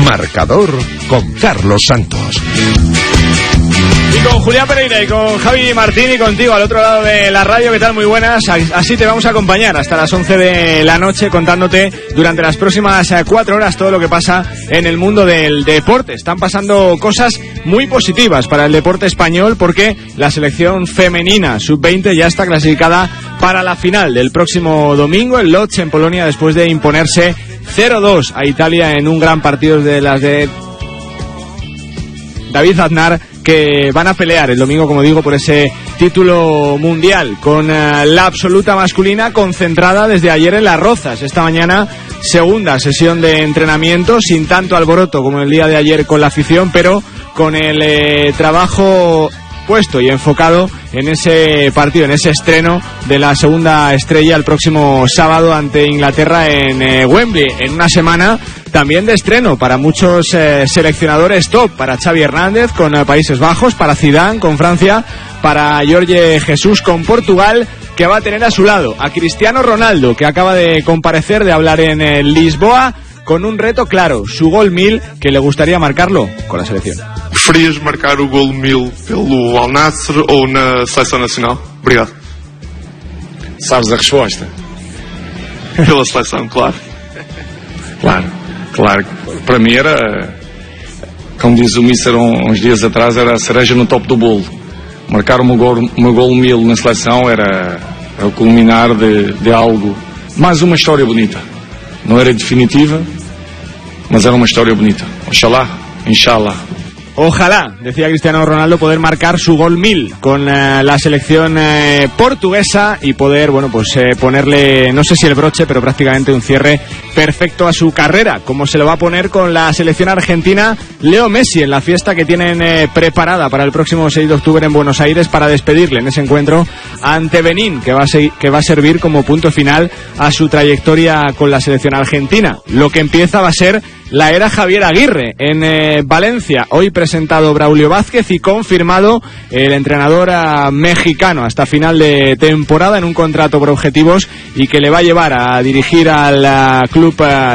Marcador con Carlos Santos. Y con Julián Pereira y con Javi Martín y contigo al otro lado de la radio. ¿Qué tal? Muy buenas. Así te vamos a acompañar hasta las 11 de la noche contándote durante las próximas 4 horas todo lo que pasa en el mundo del deporte. Están pasando cosas muy positivas para el deporte español porque la selección femenina sub-20 ya está clasificada para la final del próximo domingo en Lodz, en Polonia, después de imponerse 0-2 a Italia en un gran partido de las de David Aznar, que van a pelear el domingo, como digo, por ese título mundial, con la absoluta masculina concentrada desde ayer en Las Rozas. Esta mañana, segunda sesión de entrenamiento, sin tanto alboroto como el día de ayer con la afición, pero con el trabajo puesto y enfocado en ese partido, en ese estreno de la segunda estrella el próximo sábado ante Inglaterra en Wembley, en una semana también de estreno para muchos seleccionadores top, para Xavi Hernández con Países Bajos, para Zidane con Francia, para Jorge Jesús con Portugal, que va a tener a su lado a Cristiano Ronaldo, que acaba de comparecer, de hablar en Lisboa, con un reto claro, su gol 1000, que le gustaría marcarlo con la selección. Preferias marcar o gol 1000 pelo Al Nassr ou na seleção nacional? Obrigado. Sabes a resposta? Pela seleção, claro. Claro. Para mim era, como diz o Mister uns dias atrás, era a cereja no topo do bolo. Marcar o meu gol 1000 na seleção era o culminar de algo, mais uma história bonita. Não era definitiva, mas era uma história bonita. Inshallah. Ojalá, decía Cristiano Ronaldo, poder marcar su gol 1000 con la selección portuguesa y poder, ponerle, no sé si el broche, pero prácticamente un cierre perfecto a su carrera, como se lo va a poner con la selección argentina Leo Messi en la fiesta que tienen preparada para el próximo 6 de octubre en Buenos Aires para despedirle en ese encuentro ante Benín, que va a servir como punto final a su trayectoria con la selección argentina. Lo que empieza va a ser la era Javier Aguirre en Valencia. Hoy presentado Braulio Vázquez y confirmado el entrenador mexicano hasta final de temporada en un contrato por objetivos y que le va a llevar a dirigir al club